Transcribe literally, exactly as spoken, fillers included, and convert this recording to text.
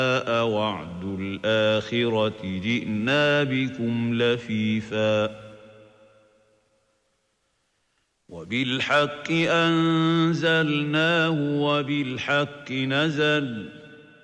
وعد الآخرة جئنا بكم لفيفا وبالحق أنزلناه وبالحق نزل